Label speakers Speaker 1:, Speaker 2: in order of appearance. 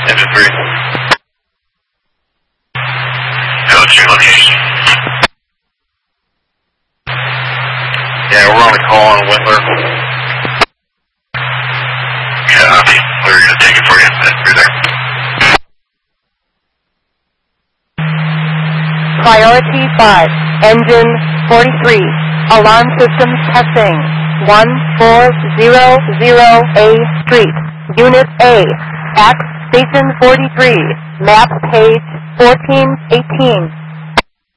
Speaker 1: Engine 3. What's your location? Yeah, we're on a call on Whistler. Copy. We're going to take it for you. You're there.
Speaker 2: Priority 5, Engine 43, Alarm Systems Testing, 1400A Street, Unit A, at Station 43, map page 1418.